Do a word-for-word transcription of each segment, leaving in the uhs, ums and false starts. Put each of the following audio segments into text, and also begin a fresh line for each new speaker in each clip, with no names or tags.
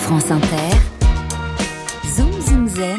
France Inter, Zoom Zoom Zen,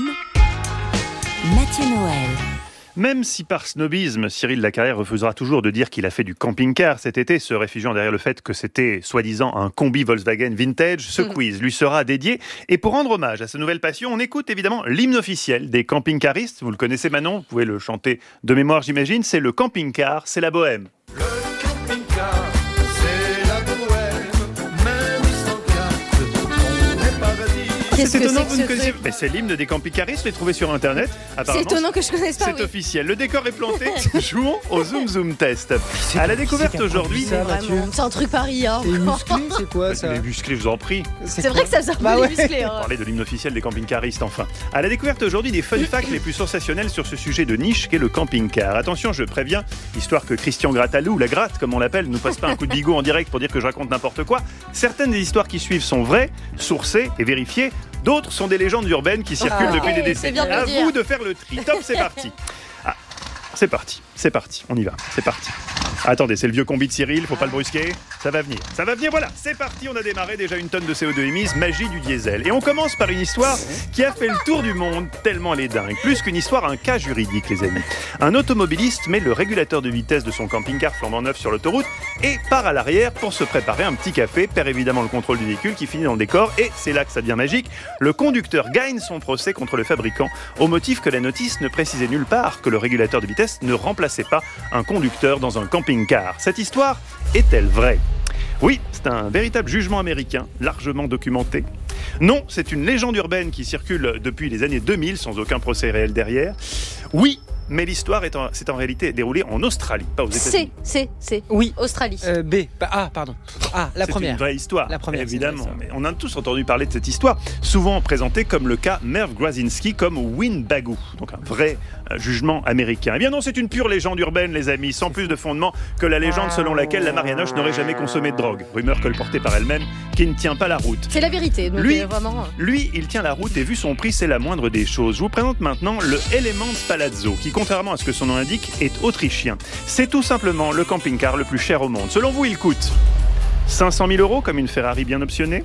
Mathieu Noël.
Même si par snobisme, Cyril Lacarrière refusera toujours de dire qu'il a fait du camping-car cet été, se réfugiant derrière le fait que c'était soi-disant un combi Volkswagen vintage, ce quiz lui sera dédié. Et pour rendre hommage à sa nouvelle passion, on écoute évidemment l'hymne officiel des camping-caristes. Vous le connaissez Manon, vous pouvez le chanter de mémoire j'imagine, c'est le camping-car, c'est la bohème.
Le camping-car, c'est la bohème, même sans carte, on n'est pas bâti.
Qu'est-ce
C'est
que
étonnant,
c'est que
vous ne
ce
connaissez
truc
pas. C'est l'hymne des camping-caristes, je l'ai trouvé sur internet.
C'est
Apparemment,
étonnant que je connaisse pas.
c'est
oui.
officiel. Le décor est planté. Jouons au Zoom Zoom test. À la découverte aujourd'hui.
ça, Mathieu
Vraiment, c'est un truc Paris. Hein.
Et musclé, c'est quoi ça?
Les musclés, je vous en prie.
C'est vrai que ça faisait un peu
Bah
les
ouais.
musclés. Hein.
Parler de l'hymne officiel des camping-caristes, enfin. À la découverte aujourd'hui des fun facts les plus sensationnels sur ce sujet de niche qu'est le camping-car. Attention, je préviens, histoire que Christian Grattalou, la gratte comme on l'appelle, nous passe pas un coup de bigot en direct pour dire que je raconte n'importe quoi. Certaines des histoires qui suivent sont vraies, sourcées et vérifiées. D'autres sont des légendes urbaines qui circulent
Ah,
depuis des
c'est
décennies.
bien de le
À
dire.
vous de faire le tri. Top, c'est parti. Ah, c'est parti, c'est parti, on y va, c'est parti. Attendez, c'est le vieux combi de Cyril, faut pas le brusquer. Ça va venir, ça va venir, voilà, c'est parti, on a démarré, déjà une tonne de C O deux émise, magie du diesel. Et on commence par une histoire qui a fait le tour du monde, tellement elle est dingue. Plus qu'une histoire, un cas juridique, les amis. Un automobiliste met le régulateur de vitesse de son camping-car flambant neuf sur l'autoroute et part à l'arrière pour se préparer un petit café, perd évidemment le contrôle du véhicule qui finit dans le décor, et c'est là que ça devient magique. Le conducteur gagne son procès contre le fabricant au motif que la notice ne précisait nulle part que le régulateur de vitesse ne remplaçait pas un conducteur dans un camping-car. Cette histoire est-elle vraie ? Oui, c'est un véritable jugement américain, largement documenté. Non, c'est une légende urbaine qui circule depuis les années deux mille sans aucun procès réel derrière. Oui, mais l'histoire est en- s'est en réalité déroulée en Australie, pas aux États-Unis.
C'est, c'est, c'est.
Oui.
Australie.
Euh, B. Bah, ah, pardon. Ah, la
C'est
première.
une vraie histoire,
La première, c'est
évidemment.
une vraie
Mais on a tous entendu parler de cette histoire, souvent présentée comme le cas Merv Grazinski, comme Winnebago, donc un vrai euh, jugement américain. Eh bien non, c'est une pure légende urbaine, les amis, sans plus de fondement que la légende selon laquelle la Marianoche n'aurait jamais consommé de drogue. Rumeur colportée par elle-même, qui ne tient pas la route.
C'est la vérité. Donc
Lui-
euh, vraiment.
Lui, il tient la route et vu son prix, c'est la moindre des choses. Je vous présente maintenant le Elements Palazzo, qui, contrairement à ce que son nom indique, est autrichien. C'est tout simplement le camping-car le plus cher au monde. Selon vous, il coûte cinq cent mille euros, comme une Ferrari bien optionnée,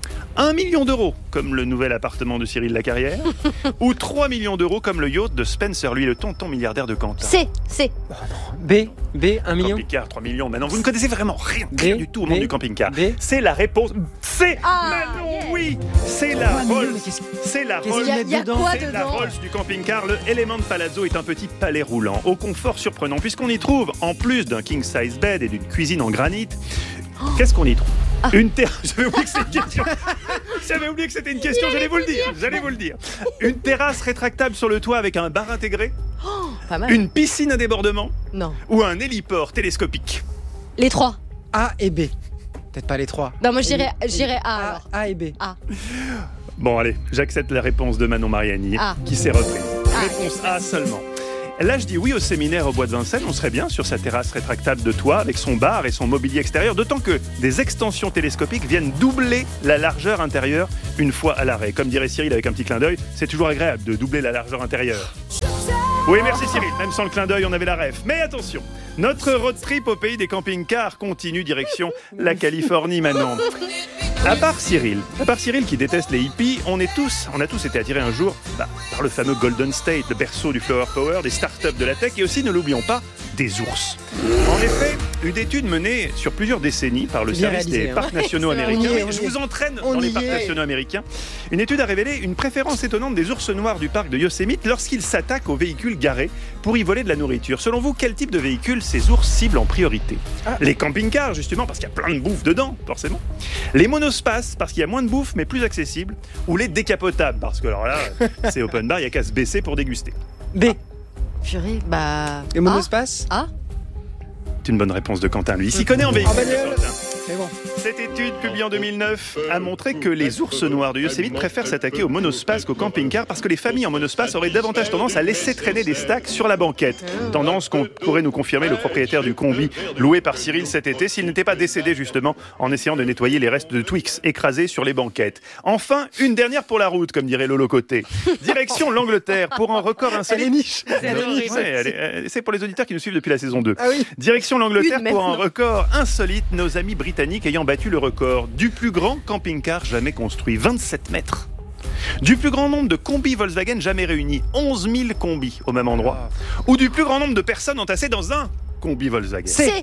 un million d'euros, comme le nouvel appartement de Cyril Lacarrière, ou trois millions d'euros, comme le yacht de Spencer, lui, le tonton milliardaire de Quentin.
C'est, c'est.
B. B. un million.
Camping-car, trois millions. Maintenant, vous ne connaissez vraiment rien,
B,
rien du tout au monde
B,
du camping-car.
B.
C'est la réponse. C'est
Ah,
Manon,
yeah.
oui, c'est la
Ouais, mais
Rolls.
mais qu'est-ce-
C'est la
qu'est-ce
Rolls.
Il y a,
mettre
il y a
dedans,
quoi
C'est la
dedans
Rolls du camping-car. Le Element Palazzo est un petit palais roulant, au confort surprenant, puisqu'on y trouve, en plus d'un king-size bed et d'une cuisine en granit, qu'est-ce qu'on y trouve Une terrasse. J'avais oublié que c'était une question. J'avais oublié que c'était une question. J'allais vous le dire. J'allais vous le dire. Une terrasse rétractable sur le toit avec un bar intégré,
Pas mal.
une piscine à débordement
Non.
ou un héliport télescopique.
Les trois.
A et B. Peut-être pas les trois.
Non, moi je dirais,
Et-
je dirais A
A,
alors.
A et B.
Bon, allez, j'accepte la réponse de Manon Mariani,
Ah.
qui s'est reprise.
Ah,
Réponse
yes,
A seulement. Là, je dis oui au séminaire au Bois de Vincennes. On serait bien sur sa terrasse rétractable de toit avec son bar et son mobilier extérieur, d'autant que des extensions télescopiques viennent doubler la largeur intérieure une fois à l'arrêt. Comme dirait Cyril avec un petit clin d'œil, c'est toujours agréable de doubler la largeur intérieure. Oui, merci Cyril. Même sans le clin d'œil, on avait la ref. Mais attention, notre road trip au pays des camping-cars continue direction la Californie maintenant. À part Cyril, à part Cyril qui déteste les hippies, on est tous, on a tous été attirés un jour bah, par le fameux Golden State, le berceau du flower power, des startups de la tech et aussi, ne l'oublions pas, des ours. En effet, une étude menée sur plusieurs décennies par le
C'est bien
service
réalisé,
des
hein.
parcs nationaux
C'est vrai,
américains.
on y est,
Oui,
on
je
y est.
vous entraîne
On
dans les
y
parcs
est.
nationaux américains. Une étude a révélé une préférence étonnante des ours noirs du parc de Yosemite lorsqu'ils s'attaquent aux véhicules garés pour y voler de la nourriture. Selon vous, quel type de véhicule ces ours ciblent en priorité ?
Ah.
Les camping-cars, justement, parce qu'il y a plein de bouffe dedans, forcément. Les monospaces, parce qu'il y a moins de bouffe, mais plus accessible. Ou les décapotables, parce que alors là, c'est open bar, il n'y a qu'à se baisser pour déguster.
B.
Purée, bah.
Et monospace.
Ah,
C'est une bonne réponse de Quentin, lui. Il s'y connaît en véhicule.
Ah, bagnole.
Quentin.
Mais bon.
Cette étude, publiée en deux mille neuf, a montré que les ours noirs de Yosemite préfèrent s'attaquer au monospace qu'au camping-car parce que les familles en monospace auraient davantage tendance à laisser traîner des stacks sur la banquette. Tendance qu'on pourrait nous confirmer le propriétaire du combi loué par Cyril cet été s'il n'était pas décédé justement en essayant de nettoyer les restes de Twix écrasés sur les banquettes. Enfin, une dernière pour la route, comme dirait Lolo Côté. Direction l'Angleterre pour un record
Elle est
insolite.
niche.
Ouais, elle est- elle- C'est pour les auditeurs qui nous suivent depuis la saison deux.
Ah oui.
Direction l'Angleterre
Une même,
pour un
non.
record insolite, nos amis britanniques ayant battu le record du plus grand camping-car jamais construit, vingt-sept mètres. Du plus grand nombre de combis Volkswagen jamais réunis, onze mille combis au même endroit. Ou du plus grand nombre de personnes entassées dans un combi Volkswagen.
C'est.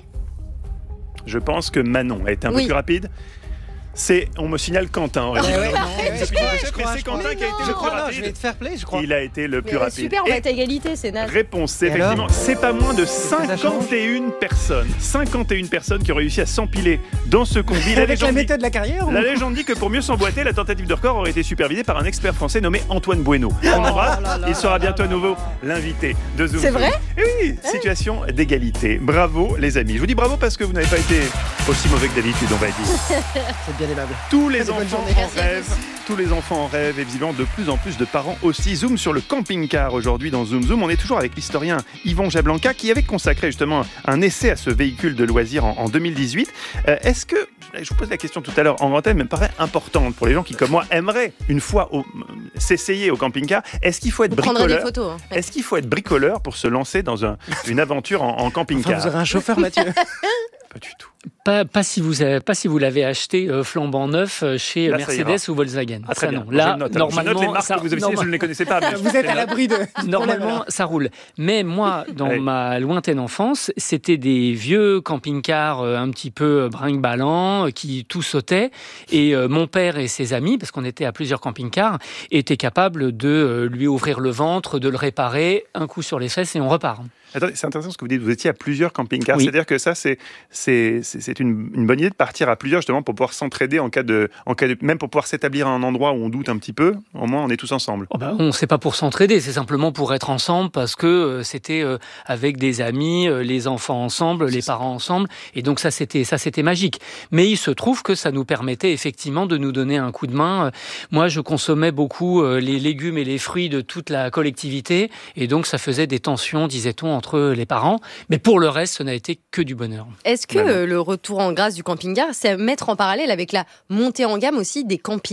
Je pense que Manon a été un
Oui.
peu plus rapide. C'est, on me signale Quentin en réalité.
ouais, non, ouais,
Depuis
je
le
crois,
chef,
je
mais
crois,
c'est
je
Quentin
crois.
qui a été
Mais
le
non.
plus
Non, je
rapide.
vais te faire play, je crois.
Il a été le plus
Mais
rapide.
super, on
Et
va être à égalité, c'est naze.
réponse, c'est
Et alors
effectivement, c'est pas moins de
ça change
cinquante et une personnes. cinquante et une personnes qui ont réussi à s'empiler dans ce combi. La
Avec la
légende, dit,
méthode de la carrière ou-
la légende dit que pour mieux s'emboîter, la tentative de record aurait été supervisée par un expert français nommé Antoine Bueno. On embrasse.
Oh là là
Il sera
là
bientôt
là
à nouveau l'invité de Zoom.
C'est vrai ?
Et oui, situation d'égalité. Bravo les amis. Je vous dis bravo parce que vous n'avez pas été aussi mauvais que d'habitude, on va dire.
C'est bien aimable.
Tous les
Très bonne
enfants
journée.
en
Merci à
rêvent, tous les enfants en rêvent et visiblement de plus en plus de parents aussi. Zoom sur le camping-car aujourd'hui dans Zoom Zoom. On est toujours avec l'historien Yvon Jablanca qui avait consacré justement un essai à ce véhicule de loisirs en, en deux mille dix-huit. Euh, est-ce que, je vous pose la question tout à l'heure en antenne, mais me paraît importante pour les gens qui comme moi aimeraient une fois au- s'essayer au camping-car, est-ce qu'il faut être
Vous prendrez des
bricoleur
photos. hein.
Est-ce qu'il faut être bricoleur pour se lancer dans un- une aventure en, en
Enfin,
camping-car?
vous aurez un chauffeur, Mathieu.
Pas du tout.
Pas, pas si vous avez, pas si vous l'avez acheté euh, flambant neuf euh, chez
Là, ça
Mercedes
ira.
ou Volkswagen.
Ah, très
Ça,
bien.
non.
Je
Là,
le note.
normalement,
je note les marques
ça,
que vous avez citées,
norma-
je ne les connaissais pas. mais
Vous
je
êtes
les
à
note.
l'abri de.
Normalement, ça roule. Mais moi, dans
Ouais.
ma lointaine enfance, c'était des vieux camping-cars euh, un petit peu brinque-ballants euh, qui tout sautaient. Et euh, mon père et ses amis, parce qu'on était à plusieurs camping-cars, étaient capables de euh, lui ouvrir le ventre, de le réparer, un coup sur les fesses et on repart.
Attendez, c'est intéressant ce que vous dites. Vous étiez à plusieurs camping-cars.
Oui.
C'est-à-dire que ça, c'est, c'est, c'est, c'est une, une bonne idée de partir à plusieurs, justement, pour pouvoir s'entraider en cas de, en cas de, même pour pouvoir s'établir à un endroit où on doute un petit peu. Au moins, on est tous ensemble.
Oh ben, on ne sait pas pour s'entraider, c'est simplement pour être ensemble parce que euh, c'était euh, avec des amis, euh, les enfants ensemble, les parents ensemble, et donc ça c'était ça c'était magique. Mais il se trouve que ça nous permettait effectivement de nous donner un coup de main. Euh, Moi, je consommais beaucoup euh, les légumes et les fruits de toute la collectivité, et donc ça faisait des tensions, disait-on, entre les parents. Mais pour le reste, ce n'a été que du bonheur.
Est-ce que
Manon.
euh, le retour en grâce du camping-car, c'est à mettre en parallèle avec la montée en gamme aussi des campings ?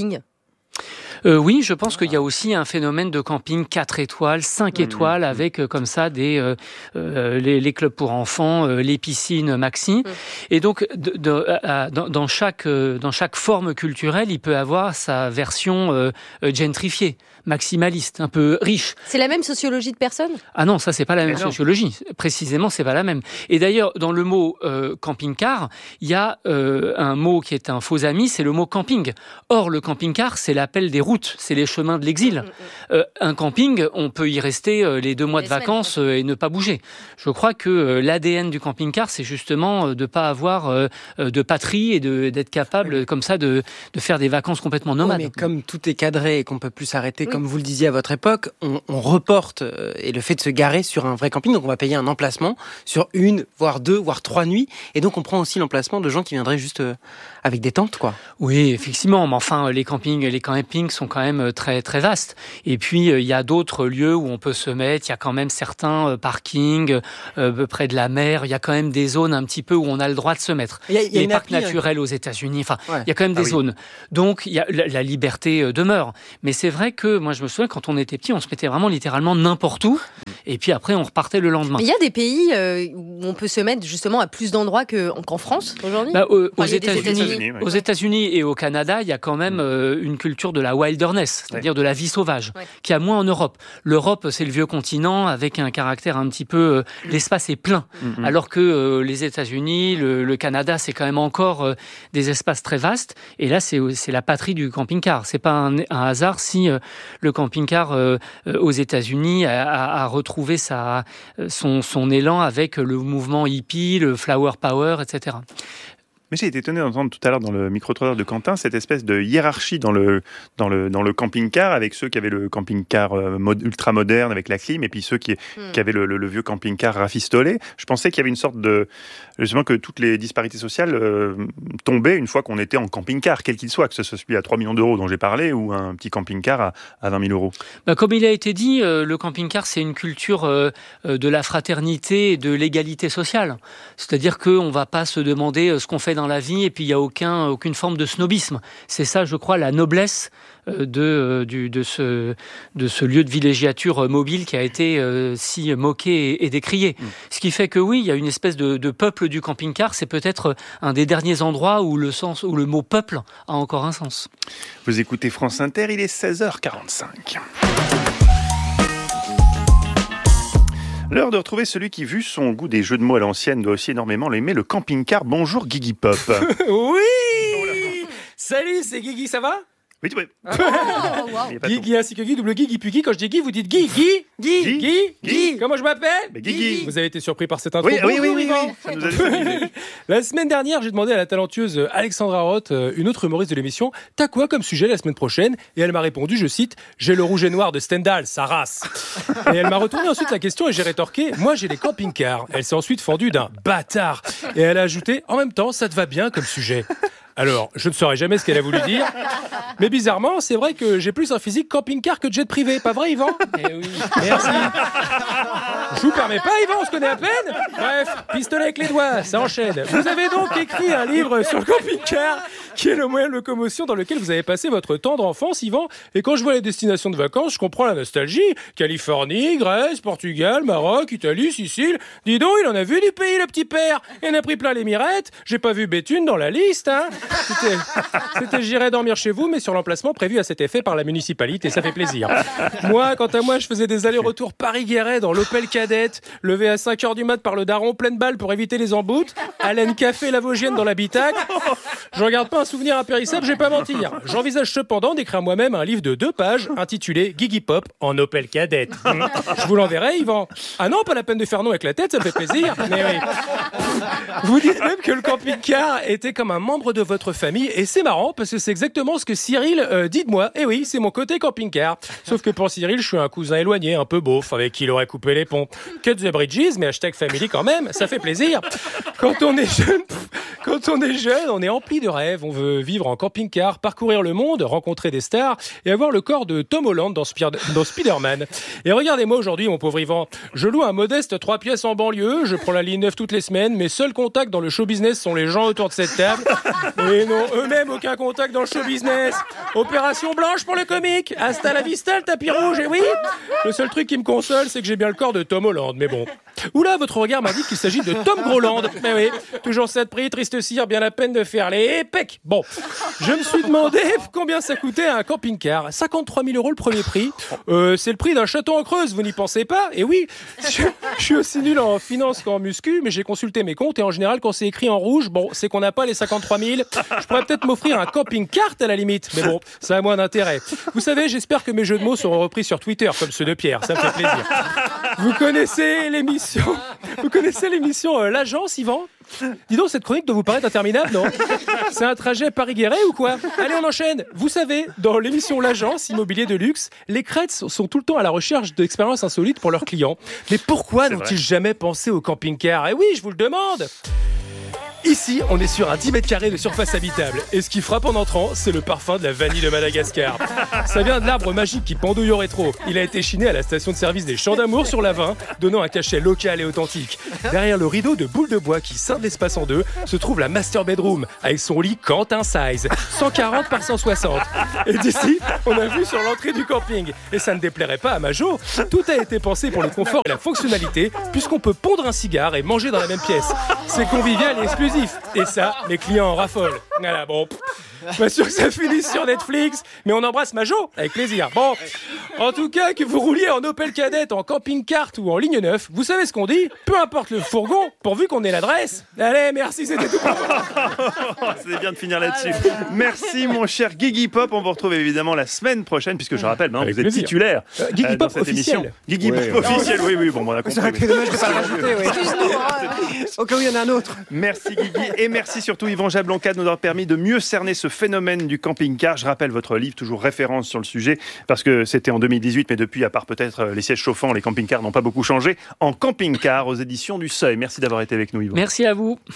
Euh, oui, je pense qu'il y a aussi un phénomène de camping quatre étoiles, cinq
Mmh,
étoiles,
mmh.
avec euh, comme ça des euh, euh, les, les clubs pour enfants, euh, les piscines maxi.
Mmh.
Et donc, de, de, à- dans, dans chaque euh, dans chaque forme culturelle, il peut avoir sa version euh, euh, gentrifiée, maximaliste, un peu riche.
C'est la même sociologie de personnes ?
Ah non, ça c'est pas la même
Mais non.
sociologie. Précisément, c'est pas la même. Et d'ailleurs, dans le mot euh, camping-car, il y a euh, un mot qui est un faux ami, c'est le mot camping. Or, le camping-car, c'est l'appel des routes, c'est les chemins de l'exil. Euh, un camping, on peut y rester euh, les deux mois
Des
de vacances euh, et ne pas bouger. Je crois que euh, l'A D N du camping-car, c'est justement euh, de pas avoir euh, euh, de patrie et de, d'être capable euh, comme ça de, de faire des vacances complètement
Ouais,
nomades.
mais comme tout est cadré et qu'on peut plus s'arrêter,
Oui.
comme vous le disiez à votre époque, on, on reporte euh, et le fait de se garer sur un vrai camping, donc on va payer un emplacement sur une, voire deux, voire trois nuits, et donc on prend aussi l'emplacement de gens qui viendraient juste euh, avec des tentes, quoi.
Oui, effectivement, mais enfin, les campings, les campings sont quand même très très vastes. Et puis euh, il y a d'autres lieux où on peut se mettre. Il y a quand même certains euh, parkings euh, près de la mer. Il y a quand même des zones un petit peu où on a le droit de se mettre.
Il y a, il y a
Les
une
parcs
appli, hein.
naturels aux États-Unis. Enfin,
Ouais.
il y a quand même
Ah
des
oui.
zones. Donc il y a la, la liberté euh, demeure. Mais c'est vrai que moi je me souviens quand on était petit, on se mettait vraiment littéralement n'importe où. Et puis après on repartait le lendemain.
Mais il y a des pays euh, où on peut se mettre justement à plus d'endroits que- qu'en France aujourd'hui ?
Bah, euh, aux
Enfin, il y a des
États-Unis,
États-Unis,
ouais.
aux États-Unis et au Canada, il y a quand même euh, une culture de la wilderness, c'est-à-dire de la vie sauvage,
Ouais.
qui a moins en Europe. L'Europe, c'est le vieux continent avec un caractère un petit peu, euh, l'espace est plein,
Mhm.
alors que euh, les États-Unis, le, le Canada, c'est quand même encore euh, des espaces très vastes. Et là, c'est c'est la patrie du camping-car. C'est pas un, un hasard si euh, le camping-car euh, euh, aux États-Unis a, a, a retrouvé sa son, son élan avec le mouvement hippie, le flower power, et cetera.
Mais j'ai été étonné d'entendre tout à l'heure dans le micro-trottoir de Quentin cette espèce de hiérarchie dans le, dans le, dans le camping-car, avec ceux qui avaient le camping-car euh, mod- ultra moderne avec la clim, et puis ceux qui,
Hmm.
qui avaient le, le- le vieux camping-car rafistolé. Je pensais qu'il y avait une sorte de... Justement que toutes les disparités sociales euh, tombaient une fois qu'on était en camping-car, quel qu'il soit, que ce soit celui à trois millions d'euros dont j'ai parlé, ou un petit camping-car à, à vingt mille euros.
Bah, comme il a été dit, euh, le camping-car, c'est une culture euh, euh, de la fraternité et de l'égalité sociale. C'est-à-dire qu'on ne va pas se demander euh, ce qu'on fait dans dans la vie et puis il n'y a aucun, aucune forme de snobisme. C'est ça, je crois, la noblesse de, du, de, ce, de ce lieu de villégiature mobile qui a été euh, si moqué et, et décrié. Mmh. Ce qui fait que oui, il y a une espèce de, de peuple du camping-car. C'est peut-être un des derniers endroits où le, sens, où le mot peuple a encore un sens.
Vous écoutez France Inter, il est seize heures quarante-cinq. L'heure de retrouver celui qui, vu son goût des jeux de mots à l'ancienne, doit aussi énormément l'aimer, le camping-car. Bonjour Guigui Pop.
Oui. Salut, c'est Guigui, ça va?
Oui, oui.
Oh, wow.
Guigui ainsi que Guy, double Guigui puis Guy. Quand je dis Guy, vous dites Guy, Guy, Guy,
Guy,
Guy,
Guy.
Comment je m'appelle?
Mais Guigui.
Vous avez été surpris par cette intro?
Oui, oui, oui,
Bonjour,
oui,
Yvan.
oui. Ça nous a déstabilisés.
La semaine dernière, j'ai demandé à la talentueuse Alexandra Roth, une autre humoriste de l'émission, t'as quoi comme sujet la semaine prochaine? Et elle m'a répondu, je cite, j'ai le rouge et noir de Stendhal, sa race. Et elle m'a retourné ensuite la question et j'ai rétorqué, moi j'ai les camping-cars. Elle s'est ensuite fendue d'un bâtard. Et elle a ajouté, en même temps, ça te va bien comme sujet. Alors, je ne saurais jamais ce qu'elle a voulu dire, mais bizarrement, c'est vrai que j'ai plus un physique camping-car que de jet privé, pas vrai, Yvan?
Eh oui.
Merci. Je vous permets pas, Yvan, on se connaît à peine? Bref, pistolet avec les doigts, ça enchaîne. Vous avez donc écrit un livre sur le camping-car, qui est le moyen de locomotion dans lequel vous avez passé votre tendre enfance, Yvan. Et quand je vois les destinations de vacances, je comprends la nostalgie. Californie, Grèce, Portugal, Maroc, Italie, Sicile. Dis donc, il en a vu du pays, le petit père. Il en a pris plein les mirettes. J'ai pas vu Béthune dans la liste, hein. C'était, c'était j'irai dormir chez vous, mais sur l'emplacement prévu à cet effet par la municipalité, ça fait plaisir. Moi, quant à moi, je faisais des allers-retours Paris-Guéret dans l'Opel Kadett, levé à cinq heures du mat par le daron, pleine balle pour éviter les emboutes, Haleine Café, la Vosgienne dans l'habitacle. Je regarde pas un souvenir impérissable, je vais pas mentir. J'envisage cependant d'écrire moi-même un livre de deux pages intitulé Guigui Pop en Opel Kadett. Je vous l'enverrai, Yvan. Ah non, pas la peine de faire non avec la tête, ça me fait plaisir. Mais oui. Vous dites même que le camping-car était comme un membre de votre famille, et c'est marrant parce que c'est exactement ce que Cyril euh, dit de moi. Et oui, c'est mon côté camping-car. Sauf que pour Cyril, je suis un cousin éloigné, un peu beauf, avec qui il aurait coupé les ponts. Cut the bridges, mais hashtag family quand même, ça fait plaisir. Quand on est jeune, quand on est jeune, on est empli de rêves. On veut vivre en camping-car, parcourir le monde, rencontrer des stars et avoir le corps de Tom Holland dans, Spir- dans Spider-Man. Et regardez-moi aujourd'hui, mon pauvre Yvan. Je loue un modeste trois pièces en banlieue, je prends la ligne neuf toutes les semaines. Mes seuls contacts dans le show business sont les gens autour de cette table. Et non, eux-mêmes, aucun contact dans le show business. Opération blanche pour le comique. Hasta la vista, le tapis rouge, et oui. Le seul truc qui me console, c'est que j'ai bien le corps de Tom Holland, mais bon. Oula, votre regard m'indique qu'il s'agit de Tom Groland. Mais oui, toujours ça de prix, triste cire, bien la peine de faire les pecs. Bon, je me suis demandé combien ça coûtait un camping-car. cinquante-trois mille euros le premier prix. Euh, c'est le prix d'un château en Creuse, vous n'y pensez pas? Et oui, je, je suis aussi nul en finance qu'en muscu, mais j'ai consulté mes comptes et en général, quand c'est écrit en rouge, bon, c'est qu'on n'a pas les cinquante-trois mille. Je pourrais peut-être m'offrir un camping-car à la limite, mais bon, ça a moins d'intérêt. Vous savez, j'espère que mes jeux de mots seront repris sur Twitter, comme ceux de Pierre, ça me fait plaisir. Vous connaissez l'émission, vous connaissez l'émission euh, L'Agence, Yvan? Dis donc, cette chronique doit vous paraître interminable, non? C'est un trajet Paris-Guéret ou quoi? Allez, on enchaîne. Vous savez, dans l'émission L'Agence, immobilier de luxe, les crêtes sont tout le temps à la recherche d'expériences insolites pour leurs clients. Mais pourquoi
C'est
n'ont-ils
vrai.
jamais pensé au camping-car? Eh oui, je vous le demande. Ici, on est sur un dix mètres carrés de surface habitable. Et ce qui frappe en entrant, c'est le parfum de la vanille de Madagascar. Ça vient de l'arbre magique qui pendouille au rétro. Il a été chiné à la station de service des Champs d'Amour sur la vingt, donnant un cachet local et authentique. Derrière le rideau de boules de bois qui scinde l'espace en deux, se trouve la master bedroom, avec son lit Quentin size, cent quarante par cent soixante. Et d'ici, on a vu sur l'entrée du camping. Et ça ne déplairait pas à Majo. Tout a été pensé pour le confort et la fonctionnalité, puisqu'on peut pondre un cigare et manger dans la même pièce. C'est convivial et exclusif. Et ça, mes clients en raffolent. Voilà, bon. Pas sûr que ça finisse sur Netflix, mais on embrasse Majo, avec plaisir. Bon, en tout cas, que vous rouliez en Opel Kadett, en camping-car ou en ligne neuf, vous savez ce qu'on dit? Peu importe le fourgon, pourvu qu'on ait l'adresse. Allez, merci, c'était tout.
C'est bien de finir là-dessus. Merci mon cher Guigui Pop. On vous retrouve évidemment la semaine prochaine, puisque je rappelle, maintenant
Avec
vous êtes
plaisir.
titulaire
Euh, Guigui
euh, dans
Pop
cette
officiel.
émission. Guigui
Ouais,
Pop
ouais.
officiel, oui, oui, bon, on a compris.
Ça aurait été dommage de pas le rajouter, oui.
Excuse-nous. hein.
Au cas où il y en a un autre.
Merci Guigui et merci surtout Yvan Jablonka de nous avoir permis de mieux cerner ce phénomène du camping-car. Je rappelle votre livre, toujours référence sur le sujet, parce que c'était en deux mille dix-huit, mais depuis, à part peut-être les sièges chauffants, les camping-cars n'ont pas beaucoup changé. En camping-car aux éditions du Seuil. Merci d'avoir été avec nous Yvan.
Merci à vous.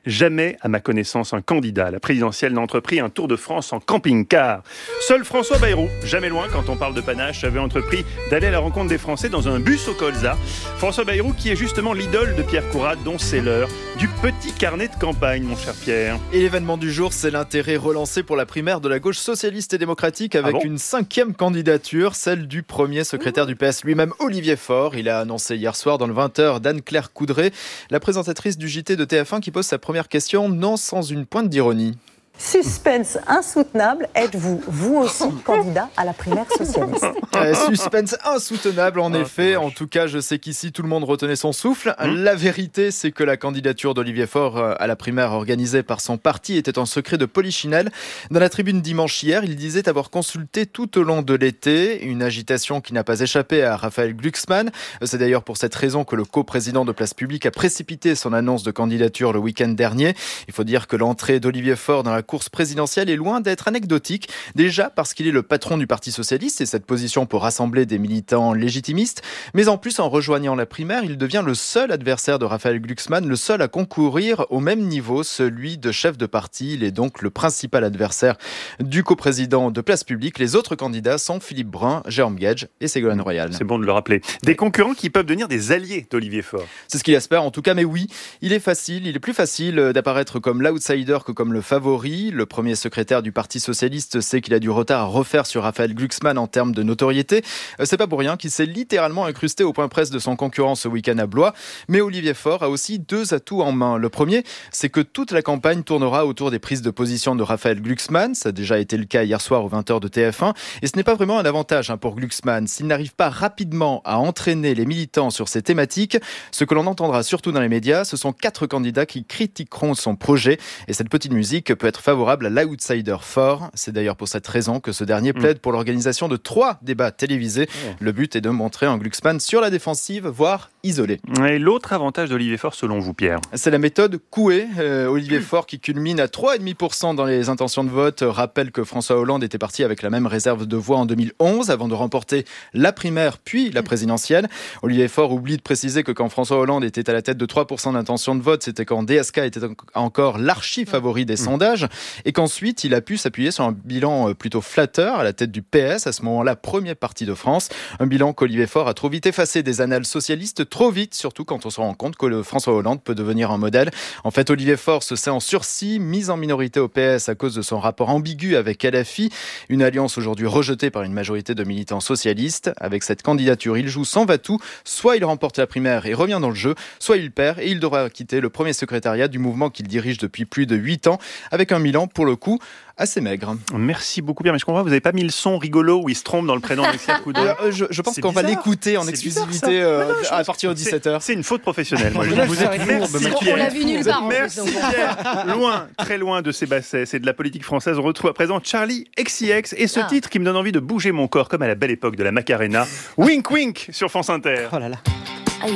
Jamais, à ma connaissance, un candidat à la présidentielle n'a entrepris un tour de France en camping-car. Seul François Bayrou, jamais loin quand on parle de panache, avait entrepris d'aller à la rencontre des Français dans un bus au colza. François Bayrou qui est justement l'idole de Pierre Courade, dont c'est l'heure du petit carnet de campagne, mon cher Pierre.
Et l'événement du jour, c'est l'intérêt relancé pour la primaire de la gauche socialiste et démocratique avec
Ah bon
une cinquième candidature, celle du premier secrétaire du P S lui-même, Olivier Faure. Il a annoncé hier soir dans le vingt heures d'Anne-Claire Coudray, la présentatrice du J T de T F un, qui pose sa première question, non sans une pointe d'ironie.
Suspense insoutenable, êtes-vous, vous aussi, candidat à la primaire socialiste?
Euh, suspense insoutenable, en
Ah,
effet. En tout cas, je sais qu'ici, tout le monde retenait son souffle.
Mmh.
La vérité, c'est que la candidature d'Olivier Faure à la primaire organisée par son parti était un secret de polichinelle. Dans la tribune dimanche hier, il disait avoir consulté tout au long de l'été une agitation qui n'a pas échappé à Raphaël Glucksmann. C'est d'ailleurs pour cette raison que le coprésident de Place Publique a précipité son annonce de candidature le week-end dernier. Il faut dire que l'entrée d'Olivier Faure dans la course présidentielle est loin d'être anecdotique. Déjà parce qu'il est le patron du Parti socialiste et cette position peut rassembler des militants légitimistes. Mais en plus, en rejoignant la primaire, il devient le seul adversaire de Raphaël Glucksmann, le seul à concourir au même niveau, celui de chef de parti. Il est donc le principal adversaire du coprésident de Place Publique. Les autres candidats sont Philippe Brun, Jérôme Gage et Ségolène Royal.
C'est bon de le rappeler. Des concurrents qui peuvent devenir des alliés d'Olivier Faure.
C'est ce qu'il espère en tout cas, mais oui, il est facile, il est plus facile d'apparaître comme l'outsider que comme le favori. Le premier secrétaire du Parti socialiste sait qu'il a du retard à refaire sur Raphaël Glucksmann en termes de notoriété. C'est pas pour rien qu'il s'est littéralement incrusté au point presse de son concurrent ce week-end à Blois. Mais Olivier Faure a aussi deux atouts en main. Le premier, c'est que toute la campagne tournera autour des prises de position de Raphaël Glucksmann. Ça a déjà été le cas hier soir aux vingt heures de T F un. Et ce n'est pas vraiment un avantage pour Glucksmann. S'il n'arrive pas rapidement à entraîner les militants sur ces thématiques, ce que l'on entendra surtout dans les médias, ce sont quatre candidats qui critiqueront son projet. Et cette petite musique peut être favorable à l'outsider Faure. C'est d'ailleurs pour cette raison que ce dernier plaide pour l'organisation de trois débats télévisés. Le but est de montrer un Glucksmann sur la défensive, voire isolé.
Et l'autre avantage d'Olivier Faure, selon vous, Pierre ?
C'est la méthode Coué. Euh, Olivier Faure, qui culmine à trois virgule cinq pour cent dans les intentions de vote, rappelle que François Hollande était parti avec la même réserve de voix en deux mille onze avant de remporter la primaire puis la présidentielle. Olivier Faure oublie de préciser que quand François Hollande était à la tête de trois pour cent d'intentions de vote, c'était quand D S K était encore l'archi-favori des sondages. Et qu'ensuite, il a pu s'appuyer sur un bilan plutôt flatteur à la tête du P S, à ce moment-là, premier parti de France. Un bilan qu'Olivier Faure a trop vite effacé des annales socialistes, trop vite, surtout quand on se rend compte que le François Hollande peut devenir un modèle. En fait, Olivier Faure se sait en sursis, mis en minorité au P S à cause de son rapport ambigu avec L F I, une alliance aujourd'hui rejetée par une majorité de militants socialistes. Avec cette candidature, il joue sans va-tout. Soit il remporte la primaire et revient dans le jeu, soit il perd et il devra quitter le premier secrétariat du mouvement qu'il dirige depuis plus de huit ans, avec un bilan, pour le coup, assez maigre.
Merci beaucoup, Pierre. Mais je comprends, vous n'avez pas mis le son rigolo où il se trompe dans le prénom d'Alexia Coudray.
Euh, je, je pense
C'est
qu'on va
bizarre.
l'écouter en
C'est
exclusivité
bizarre,
euh,
non, non, je-
à partir de dix-sept heures.
C'est une faute professionnelle. Moi, je
Là,
vous
c'est
êtes
vrai,
merci,
bon, bah,
On
Pierre.
l'a vu nulle part. en plus,
Merci
donc.
Pierre. Loin, très loin de ces bassesses et de la politique française, on retrouve à présent Charlie X C X et ce
Ah.
titre qui me donne envie de bouger mon corps comme à la belle époque de la Macarena. Wink Wink sur France Inter.
Oh là là.